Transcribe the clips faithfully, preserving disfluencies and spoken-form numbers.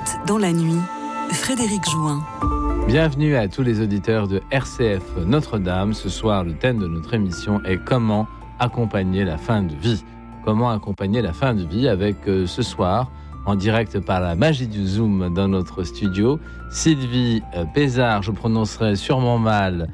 Route dans la nuit, Frédéric Jouin. Bienvenue à tous les auditeurs de R C F Notre-Dame. Ce soir, le thème de notre émission est comment accompagner la fin de vie. Comment accompagner la fin de vie avec euh, ce soir, en direct par la magie du Zoom dans notre studio, Sylvie euh, Pézard, je prononcerai sûrement mal,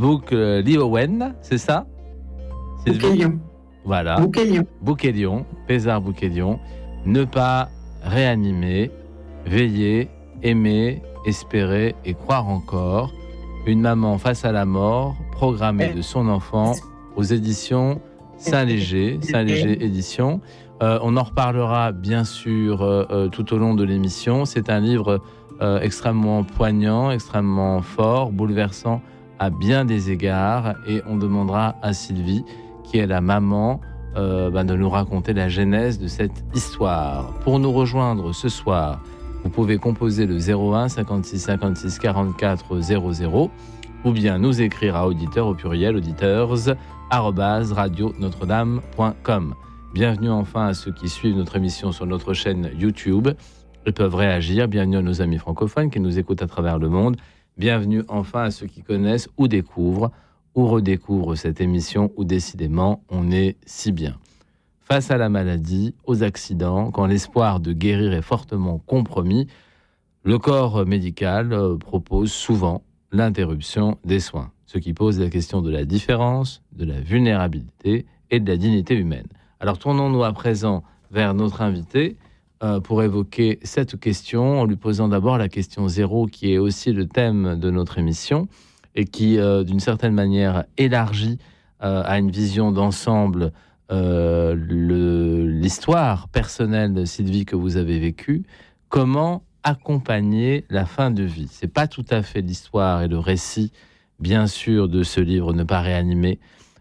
Bouk-Liowen, c'est ça Bouquet-Lion. Voilà. Bouquet-Lion. Bouquet-Lion, Pézard Bouquet-Lion. Ne pas réanimer, veiller, aimer, espérer et croire encore. Une maman face à la mort, programmée de son enfant aux éditions Saint-Léger, Saint-Léger Éditions. Euh, on en reparlera bien sûr euh, euh, tout au long de l'émission. C'est un livre euh, extrêmement poignant, extrêmement fort, bouleversant à bien des égards. Et on demandera à Sylvie, qui est la maman, euh, bah, de nous raconter la genèse de cette histoire. Pour nous rejoindre ce soir, vous pouvez composer le zéro un cinquante-six cinquante-six quarante-quatre zéro zéro ou bien nous écrire à auditeur au pluriel auditeurs arobase radio notre dame point com. Bienvenue enfin à ceux qui suivent notre émission sur notre chaîne YouTube et peuvent réagir. Bienvenue à nos amis francophones qui nous écoutent à travers le monde. Bienvenue enfin à ceux qui connaissent ou découvrent ou redécouvrent cette émission où décidément on est si bien. Face à la maladie, aux accidents, quand l'espoir de guérir est fortement compromis, le corps médical propose souvent l'interruption des soins, ce qui pose la question de la différence, de la vulnérabilité et de la dignité humaine. Alors tournons-nous à présent vers notre invité euh, pour évoquer cette question, en lui posant d'abord la question zéro, qui est aussi le thème de notre émission et qui, euh, d'une certaine manière, élargit euh, à une vision d'ensemble Euh, le, l'histoire personnelle de Sylvie que vous avez vécue. Comment accompagner la fin de vie? C'est pas tout à fait l'histoire et le récit, bien sûr, de ce livre Ne pas réanimer,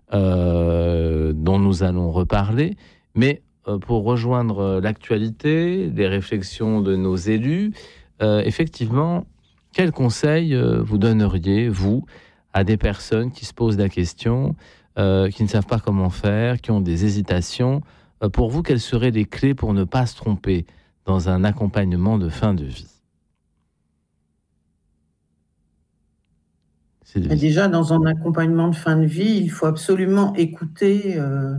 euh, dont nous allons reparler, mais euh, pour rejoindre l'actualité, les réflexions de nos élus, euh, effectivement, quels conseils euh, vous donneriez, vous, à des personnes qui se posent la question, Euh, qui ne savent pas comment faire, qui ont des hésitations. Euh, pour vous, quelles seraient les clés pour ne pas se tromper dans un accompagnement de fin de vie? Déjà, dans un accompagnement de fin de vie, il faut absolument écouter, euh,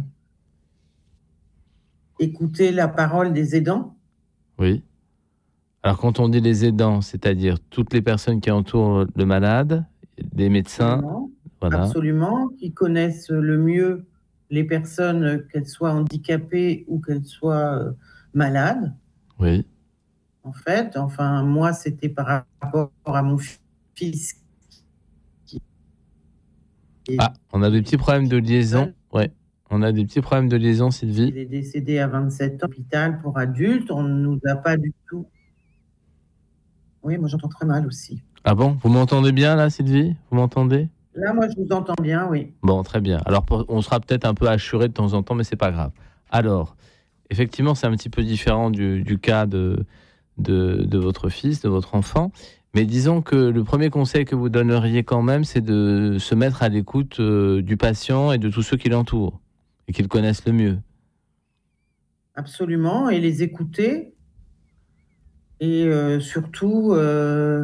écouter la parole des aidants. Oui. Alors, quand on dit les aidants, c'est-à-dire toutes les personnes qui entourent le malade, les médecins. Absolument. Voilà. Absolument, qui connaissent le mieux les personnes, qu'elles soient handicapées ou qu'elles soient euh, malades. Oui. En fait, enfin, moi, c'était par rapport à mon fils. Qui... Ah, on a des petits problèmes de liaison. Ouais. On a des petits problèmes de liaison, Sylvie. Il est décédé à vingt-sept ans, hôpital pour adultes. On ne nous a pas du tout. Oui, moi, j'entends très mal aussi. Ah bon? Vous m'entendez bien, là, Sylvie? Vous m'entendez? Là, moi, je vous entends bien, oui. Bon, très bien. Alors, on sera peut-être un peu assuré de temps en temps, mais c'est pas grave. Alors, effectivement, c'est un petit peu différent du, du cas de, de, de votre fils, de votre enfant. Mais disons que le premier conseil que vous donneriez quand même, c'est de se mettre à l'écoute euh, du patient et de tous ceux qui l'entourent et qui le connaissent le mieux. Absolument, et les écouter. Et euh, surtout, euh,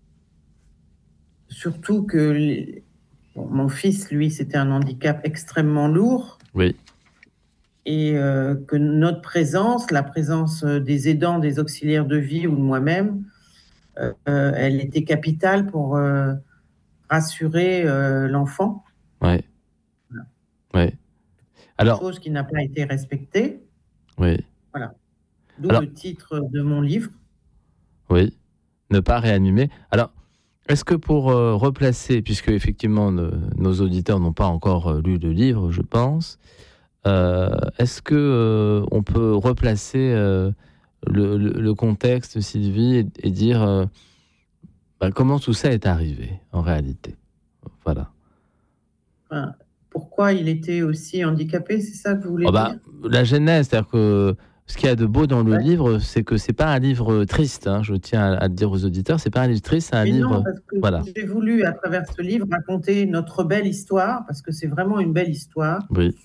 surtout que... Les... Bon, mon fils, lui, c'était un handicap extrêmement lourd. Oui. Et euh, que notre présence, la présence des aidants, des auxiliaires de vie ou de moi-même, euh, elle était capitale pour euh, rassurer euh, l'enfant. Oui. Voilà. Oui. Alors, chose qui n'a pas été respectée. Oui. Voilà. D'où Alors, le titre de mon livre. Oui. Ne pas réanimer. Alors, est-ce que pour euh, replacer, puisque effectivement ne, nos auditeurs n'ont pas encore euh, lu le livre, je pense, euh, est-ce que euh, on peut replacer euh, le, le, le contexte, Sylvie, et, et dire euh, bah, comment tout ça est arrivé en réalité? Voilà. Enfin, pourquoi il était aussi handicapé, c'est ça que vous voulez oh bah, dire? La genèse, c'est-à-dire que ce qu'il y a de beau dans le ouais. livre, c'est que c'est pas un livre triste. Hein, je tiens à, à le dire aux auditeurs, c'est pas un livre triste, c'est un Mais livre. Non, parce que voilà. J'ai voulu à travers ce livre raconter notre belle histoire, parce que c'est vraiment une belle histoire. Oui.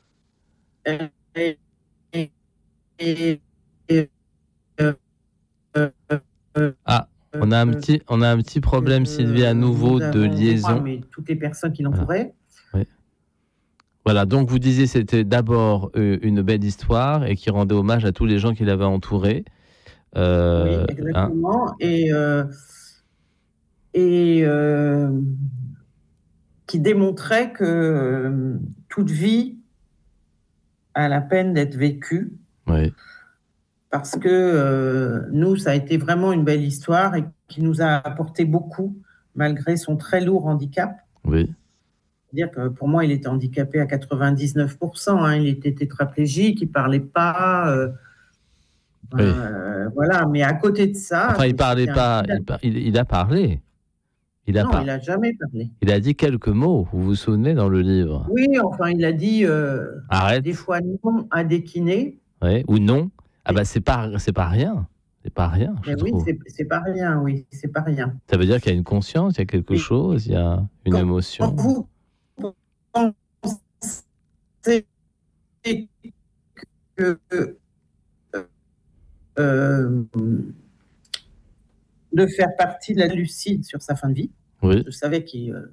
Et, et, et, et, euh, euh, Ah, on a un petit, on a un petit problème, euh, Sylvie, à nouveau de avons, liaison. crois, mais toutes les personnes qui l'entouraient. Voilà. Oui. Voilà, donc vous disiez c'était d'abord euh, une belle histoire et qui rendait hommage à tous les gens qui l'avaient entouré. Euh, oui, exactement. Hein. Et, euh, et euh, qui démontrait que euh, toute vie a la peine d'être vécue. Oui. Parce que euh, nous, ça a été vraiment une belle histoire et qui nous a apporté beaucoup, malgré son très lourd handicap. Oui. C'est-à-dire que pour moi, il était handicapé à quatre-vingt-dix-neuf pour cent. Hein, il était tétraplégique, il ne parlait pas. Euh, oui. euh, voilà, mais à côté de ça. Enfin, il ne parlait pas, il, par, il, il a parlé. Il a non, par... il n'a jamais parlé. Il a dit quelques mots, vous vous souvenez, dans le livre? Oui, enfin, il a dit euh, Arrête. Des fois non à des kinés. Oui, ou non. Ah ben, bah, c'est pas, c'est pas rien. C'est pas rien, je mais trouve. Oui, c'est, c'est pas rien, oui, c'est pas rien. Ça veut dire qu'il y a une conscience, il y a quelque oui. chose, il y a une quand, émotion. Quand vous pensez que euh, de faire partie de la lucide sur sa fin de vie, oui. Je savais qu'il euh,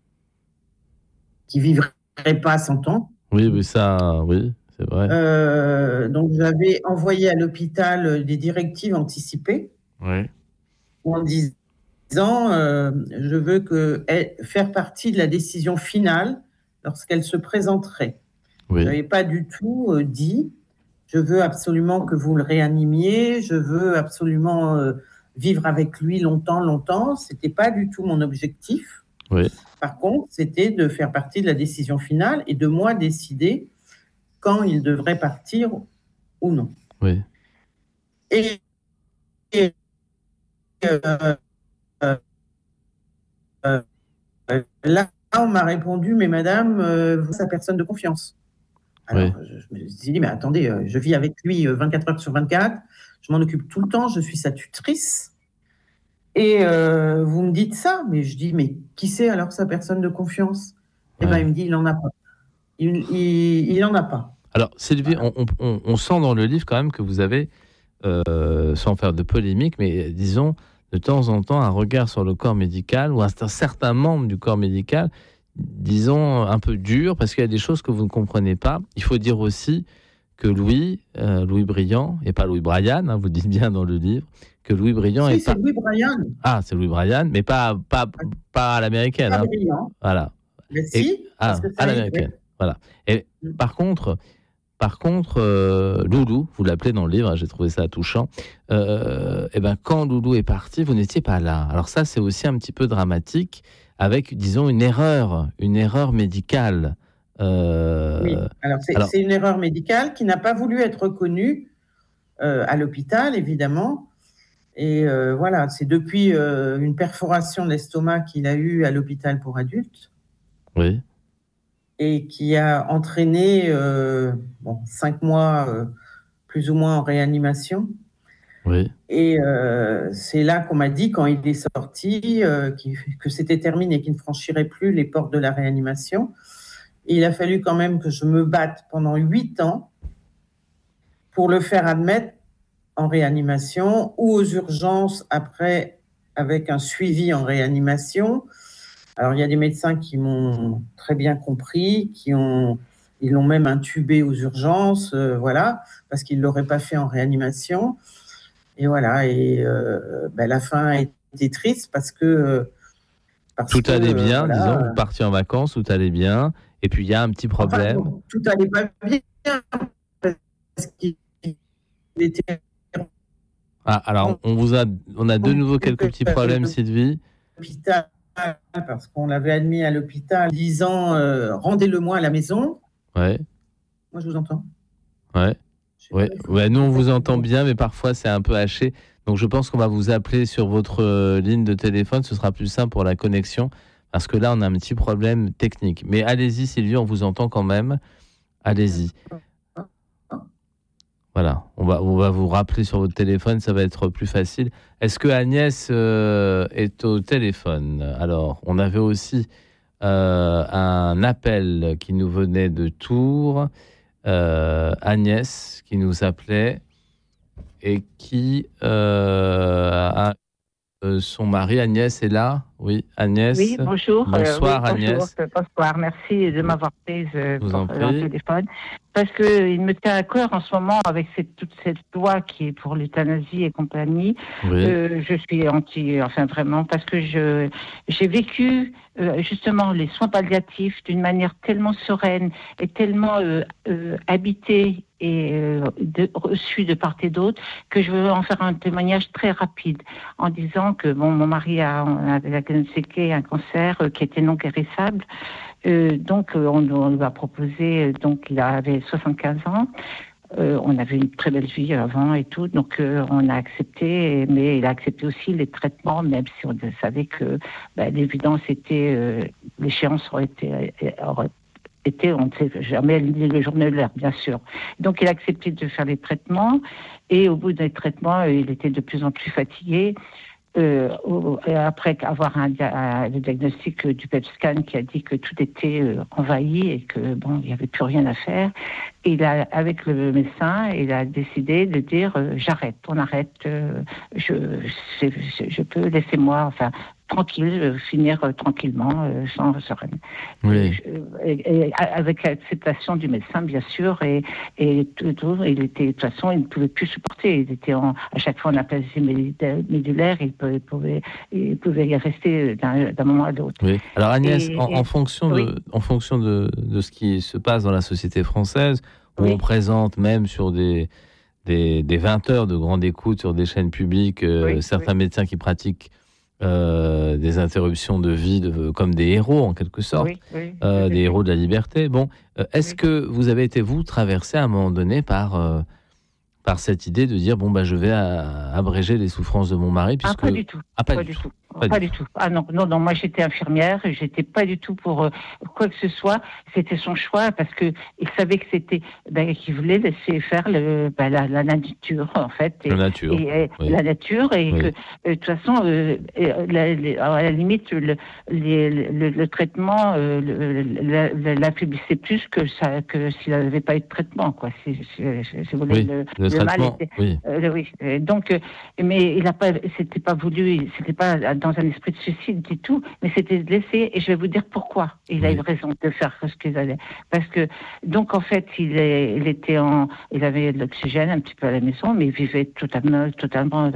qu'il vivrait pas à cent ans. Oui, mais ça, oui. C'est vrai. Euh, donc, j'avais envoyé à l'hôpital des directives anticipées oui. en disant euh, je veux que, elle, faire partie de la décision finale lorsqu'elle se présenterait. Oui. Je n'avais pas du tout euh, dit je veux absolument que vous le réanimiez, je veux absolument euh, vivre avec lui longtemps, longtemps. Ce n'était pas du tout mon objectif. Oui. Par contre, c'était de faire partie de la décision finale et de moi décider quand il devrait partir ou non. Oui. Et, et euh, euh, euh, là, on m'a répondu, mais madame, euh, vous êtes sa personne de confiance. Alors, oui. je, je me suis dit, mais attendez, euh, je vis avec lui vingt-quatre heures sur vingt-quatre, je m'en occupe tout le temps, je suis sa tutrice. Et euh, vous me dites ça, mais je dis, mais qui c'est alors sa personne de confiance? Ouais. Eh bien, il me dit, il n'en a pas. Il n'en a pas. Alors, Sylvie, voilà. on, on, on sent dans le livre quand même que vous avez, euh, sans faire de polémique, mais disons, de temps en temps, un regard sur le corps médical ou un, un certain membre du corps médical, disons, un peu dur, parce qu'il y a des choses que vous ne comprenez pas. Il faut dire aussi que Louis, euh, Louis Briand, et pas Louis Brian, hein, vous le dites bien dans le livre, que Louis Briand si, est c'est pas... Louis Brian. Ah, c'est Louis Brian, mais pas, pas, pas à l'américaine. Pas hein. Briand. Voilà. Mais si, et, ah, parce que ça à l'américaine. Ouais. Voilà. Et mm. par contre, par contre euh, Loulou, vous l'appelez dans le livre, hein, j'ai trouvé ça touchant, euh, et ben, quand Loulou est parti, vous n'étiez pas là. Alors ça, c'est aussi un petit peu dramatique, avec, disons, une erreur, une erreur médicale. Euh, oui, alors c'est, alors c'est une erreur médicale qui n'a pas voulu être reconnue euh, à l'hôpital, évidemment. Et euh, voilà, c'est depuis euh, une perforation de l'estomac qu'il a eue à l'hôpital pour adultes. Oui. Et qui a entraîné euh, bon, cinq mois euh, plus ou moins en réanimation. Oui. Et euh, c'est là qu'on m'a dit, quand il est sorti, euh, que c'était terminé, qu'il ne franchirait plus les portes de la réanimation. Et il a fallu quand même que je me batte pendant huit ans pour le faire admettre en réanimation ou aux urgences après, avec un suivi en réanimation. Alors, il y a des médecins qui m'ont très bien compris, qui ont, ils l'ont même intubé aux urgences, euh, voilà, parce qu'ils ne l'auraient pas fait en réanimation. Et voilà, et euh, ben, la fin a été triste parce que... Parce tout que, allait bien, euh, voilà, disons, vous partiez en vacances, tout allait bien, et puis il y a un petit problème. Enfin, bon, tout allait pas bien, parce qu'il était... Ah, alors, on, vous a, on a de nouveau quelques petits problèmes, Sylvie. L'hôpital, parce qu'on l'avait admis à l'hôpital disant euh, rendez-le-moi à la maison. Ouais. Moi, je vous entends. Ouais. Ouais. Ouais, nous, on vous entend bien, mais parfois, c'est un peu haché. Donc, je pense qu'on va vous appeler sur votre euh, ligne de téléphone. Ce sera plus simple pour la connexion, parce que là, on a un petit problème technique. Mais allez-y, Sylvie, on vous entend quand même. Allez-y. Voilà, on va, on va vous rappeler sur votre téléphone, ça va être plus facile. Est-ce que Agnès euh, est au téléphone? Alors, on avait aussi euh, un appel qui nous venait de Tours. Euh, Agnès qui nous appelait. et qui euh, a euh, son mari. Agnès est là? Oui, Agnès. Oui, bonjour. Bonsoir, euh, oui, Agnès. Bonjour, bonsoir, merci de m'avoir prise euh, Je vous pour en le prie. téléphone. Parce qu'il me tient à cœur en ce moment avec cette, toute cette loi qui est pour l'euthanasie et compagnie. Oui. Euh, je suis anti, enfin vraiment, parce que je j'ai vécu euh, justement les soins palliatifs d'une manière tellement sereine et tellement euh, euh, habitée et euh, de, reçue de part et d'autre que je veux en faire un témoignage très rapide en disant que bon, mon mari a, a diagnostiqué un cancer euh, qui était non guérissable. Euh, donc, euh, on, on lui a proposé, euh, donc il avait soixante-quinze ans. Euh, on avait une très belle vie avant et tout, donc euh, on a accepté, mais il a accepté aussi les traitements, même si on savait que bah, l'évidence était, euh, l'échéance aurait été, aurait été, on ne sait jamais le jour de l'heure, bien sûr. Donc il a accepté de faire les traitements, et au bout des traitements, il était de plus en plus fatigué. Euh, après avoir un, un, le diagnostic du P E T scan qui a dit que tout était euh, envahi et que bon, il n'y avait plus rien à faire. Et il a, avec le médecin, il a décidé de dire euh, j'arrête, on arrête, euh, je, je, je peux, laissez-moi, enfin tranquille, euh, finir euh, tranquillement, euh, sans sereine. Oui. Et, et, et avec l'acceptation du médecin, bien sûr, et, et tout, tout, il était, de toute façon, il ne pouvait plus supporter. Il était en, à chaque fois en aplasie médulaire, il pouvait, il pouvait, il pouvait y rester d'un, d'un moment à l'autre. Oui. Alors Agnès, et, en, en fonction, oui. de, en fonction de, de ce qui se passe dans la société française, où Oui. on présente même sur des, des, des vingt heures de grande écoute sur des chaînes publiques, euh, Oui, certains oui. médecins qui pratiquent euh, des interruptions de vie de, comme des héros en quelque sorte, Oui, oui, euh, oui, des oui. héros de la liberté. Bon, euh, est-ce Oui. que vous avez été, vous, traversé à un moment donné par, euh, par cette idée de dire, bon, bah, je vais à, abréger les souffrances de mon mari, puisque... Ah, pas du tout. Ah, pas, Pas du du tout. tout. Pas Pas du du tout. Ah non, non, non. Moi, j'étais infirmière. J'étais pas du tout pour euh, quoi que ce soit. C'était son choix parce que il savait que c'était, ben, qu'il voulait laisser faire le, ben, la, la nature en fait. Et, La nature. Et, et Oui. la nature et Oui. que, euh, de toute façon, euh, et, la, les, à la limite, le, les, le, le traitement euh, le, la, la, l'affaiblissait plus que ça, que s'il n'avait pas eu de traitement, quoi. Si, si, si, si vous voulez, Oui, le, le le mal traitement, était, oui. euh, oui. Et donc, euh, mais il a pas, c'était pas voulu, c'était pas dans un esprit de suicide du tout, mais c'était de laisser, et je vais vous dire pourquoi il a Oui. eu raison de faire ce qu'il allait. Parce que, donc en fait, il, est, il était en, il avait de l'oxygène un petit peu à la maison, mais il vivait totalement, totalement,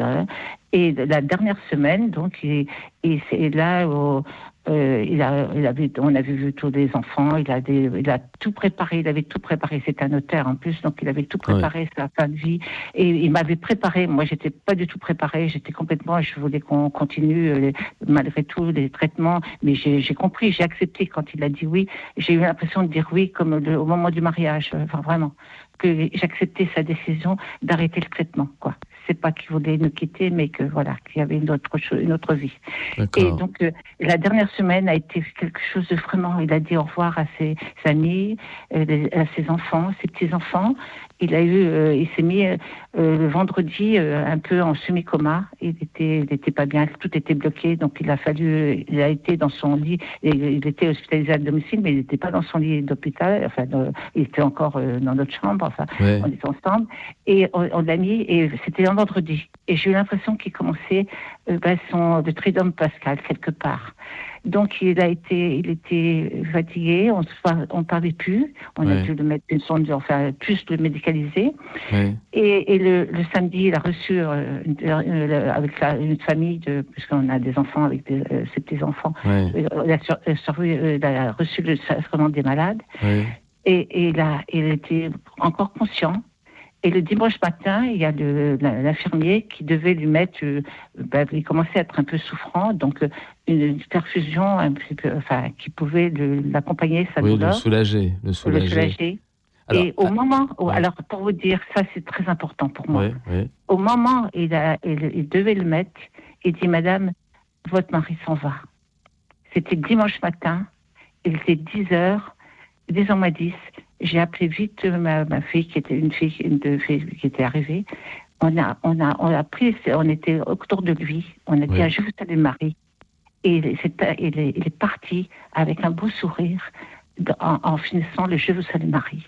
et la dernière semaine, donc, il, il c'est là où, Euh, il a, il avait, on avait vu tous les enfants, il a, des, il a tout préparé, il avait tout préparé, c'est un notaire en plus, donc il avait tout préparé, ouais. Sa fin de vie, et il m'avait préparé, moi j'étais pas du tout préparée, j'étais complètement, je voulais qu'on continue, euh, malgré tout, les traitements, mais j'ai, j'ai compris, j'ai accepté quand il a dit oui, j'ai eu l'impression de dire oui, comme le, au moment du mariage, enfin vraiment, que j'acceptais sa décision d'arrêter le traitement, quoi. C'est pas qu'il voulait nous quitter, mais que voilà, qu'il y avait une autre chose, une autre vie. D'accord. Et donc euh, la dernière semaine a été quelque chose de vraiment. Il a dit au revoir à ses amis, euh, à ses enfants, ses petits enfants. Il a eu, euh, il s'est mis euh, le vendredi euh, un peu en semi-coma. Il était, il était pas bien, tout était bloqué, donc il a fallu, il a été dans son lit. Et il était hospitalisé à domicile, mais il n'était pas dans son lit d'hôpital. Enfin, euh, il était encore euh, dans notre chambre. Enfin, ouais. On était ensemble et on, on l'a mis. Et c'était un vendredi. Et j'ai eu l'impression qu'il commençait euh, bah, son le triduum pascal quelque part. Donc il a été, il était fatigué, on ne parlait plus, on ouais. a dû le mettre une sonde, enfin plus le médicaliser. Ouais. Et, et le, le samedi, il a reçu euh, une, une, avec la, une famille de, puisqu'on a des enfants avec des, euh, ses petits enfants, ouais. il, a sur, euh, il a reçu le sacrement des malades. Ouais. Et, et il a, il était encore conscient. Et le dimanche matin, il y a le, l'infirmier qui devait lui mettre, euh, ben, il commençait à être un peu souffrant, donc euh, une, une perfusion un petit peu, enfin, qui pouvait le, l'accompagner, sa oui, douleur. Le soulager, le soulager. Le soulager. Alors, et au ah, moment, où, ouais. alors pour vous dire, ça c'est très important pour moi. Ouais, ouais. Au moment où il, a, il, il devait le mettre, il dit, Madame, votre mari s'en va. C'était dimanche matin, il était dix heures, dix heures moins dix. J'ai appelé vite ma, ma fille, qui était une fille, une de fille qui était arrivée. On a, on a, on a pris, on était autour de lui. On a dit, oui. Je vous salue Marie. Et il est, il, est, il est parti avec un beau sourire en, en finissant le Je vous salue Marie.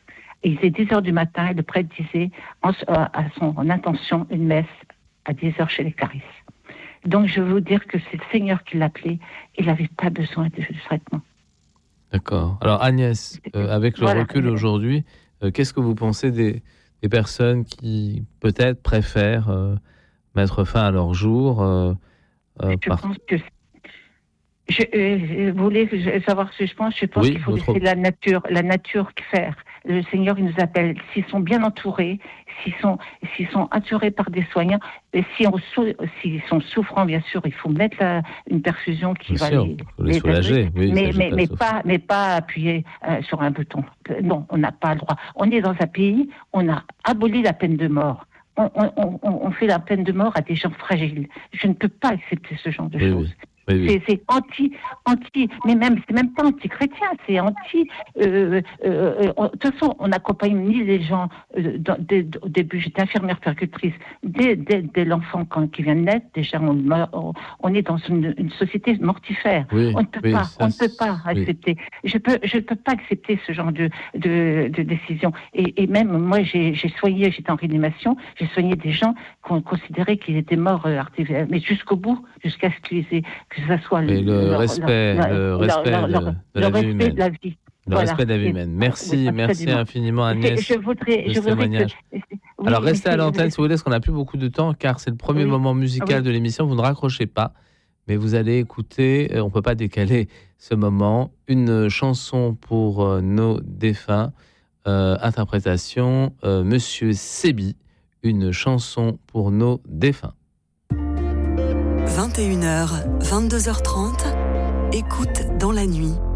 Et il était dix heures du matin et le prêtre disait en, à son en intention une messe à dix heures chez les Carisses. Donc je veux vous dire que c'est le Seigneur qui l'appelait, il n'avait pas besoin de, de traitement. D'accord. Alors Agnès, euh, avec le voilà. recul aujourd'hui, euh, qu'est-ce que vous pensez des, des personnes qui peut-être préfèrent euh, mettre fin à leur jour euh, euh, Je par... pense que je, euh, vous voulez savoir ce que je pense Je pense Oui, qu'il faut votre... laisser la nature, la nature faire. Le Seigneur, il nous appelle. S'ils sont bien entourés, s'ils sont, s'ils sont entourés par des soignants, et si on, s'ils sont souffrants, bien sûr, il faut mettre la, une perfusion qui bien va sûr, les, faut les soulager. Oui, mais, mais, pas, mais pas, mais pas appuyer euh, sur un bouton. Non, on n'a pas le droit. On est dans un pays, on a aboli la peine de mort. On, on, on, on fait la peine de mort à des gens fragiles. Je ne peux pas accepter ce genre de oui, choses. Oui. Oui, oui. C'est, c'est anti, anti, mais même c'est même pas anti-chrétien, c'est anti. Euh, euh, euh, de toute façon, on n'accompagne ni les gens. Euh, dans, dès, au début, j'étais infirmière puéricultrice. Dès, dès, dès l'enfant quand, qui vient de naître, déjà, on, on, on est dans une, une société mortifère. Oui, on ne peut oui, pas, ça, on ne peut pas oui. accepter. Je peux, je peux pas accepter ce genre de de, de décision. Et, et même moi, j'ai, j'ai soigné, j'étais en réanimation, j'ai soigné des gens qu'on considérait qu'ils étaient morts euh, artificiellement, mais jusqu'au bout, jusqu'à ce qu'ils aient que ça soit le, le leur, respect, leur, le respect, leur, de, leur, de le la vie respect humaine. de la vie. Le Voilà. respect de la vie Et, humaine. Merci, oui, merci infiniment Agnès. Je voudrais, de je ce voudrais témoignage. que, oui, Alors restez à l'antenne c'est, si vous voulez, parce qu'on n'a plus beaucoup de temps, car c'est le premier oui, moment musical oui. de l'émission. Vous ne raccrochez pas, mais vous allez écouter, on ne peut pas décaler ce moment, une chanson pour euh, nos défunts, euh, interprétation euh, Monsieur Sébi, une chanson pour nos défunts. vingt et une heures, vingt-deux heures trente, écoute dans la nuit.